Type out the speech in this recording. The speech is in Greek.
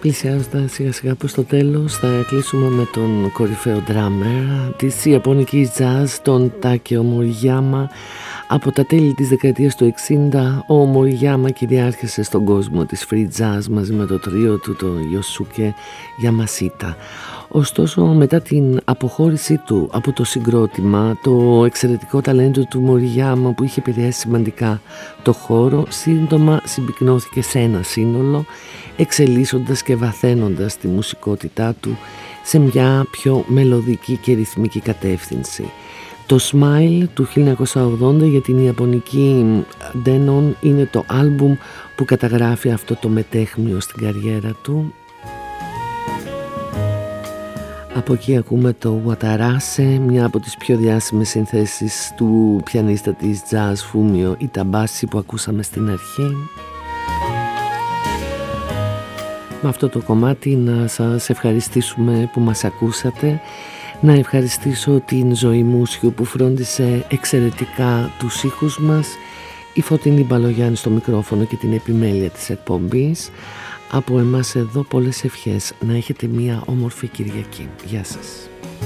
Πλησιάζοντας σιγά σιγά προς το τέλος, θα κλείσουμε με τον κορυφαίο ντράμερ της ιαπωνικής jazz, τον Τάκεο Μοριγιάμα. Από τα τέλη της δεκαετίας του 60, ο Μοριγιάμα κυριάρχησε στον κόσμο της free jazz μαζί με το τρίο του, το Yosuke Yamashita. Ωστόσο, μετά την αποχώρησή του από το συγκρότημα, το εξαιρετικό ταλέντο του Μοριγιάμα που είχε επηρεάσει σημαντικά το χώρο, σύντομα συμπυκνώθηκε σε ένα σύνολο, εξελίσσοντας και βαθαίνοντας τη μουσικότητά του σε μια πιο μελωδική και ρυθμική κατεύθυνση. Το Smile του 1980 για την ιαπωνική Denon είναι το άλμπουμ που καταγράφει αυτό το μετέχμιο στην καριέρα του. Από εκεί ακούμε το Watarase, μια από τις πιο διάσημες συνθέσεις του πιανίστα της jazz Fumio Itabasi που ακούσαμε στην αρχή. Με αυτό το κομμάτι να σας ευχαριστήσουμε που μας ακούσατε. Να ευχαριστήσω την Ζωή Μούσιου που φρόντισε εξαιρετικά τους ήχους μας, η Φωτεινή Μπαλογιάννη στο μικρόφωνο και την επιμέλεια της εκπομπής. Από εμάς εδώ πολλές ευχές, να έχετε μια όμορφη Κυριακή. Γεια σας.